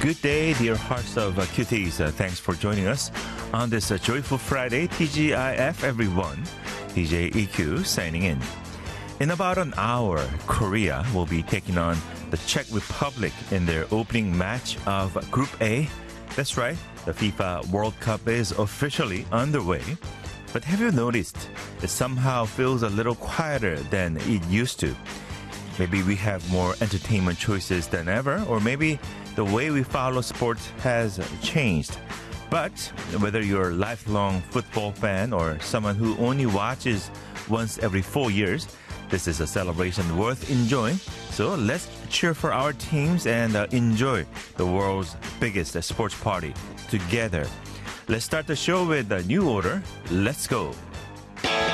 Good day, dear hearts of cuties. Thanks for joining us on this joyful Friday. TGIF, everyone. DJ EQ signing in. In about an hour, Korea will be taking on the Czech Republic in their opening match of Group A. That's right, the FIFA World Cup is officially underway. But have you noticed it somehow feels a little quieter than it used to? Maybe we have more entertainment choices than ever, or maybe the way we follow sports has changed. But whether you're a lifelong football fan or someone who only watches once every 4 years, this is a celebration worth enjoying. So let's cheer for our teams and enjoy the world's biggest sports party together. Let's start the show with a new order. Let's go.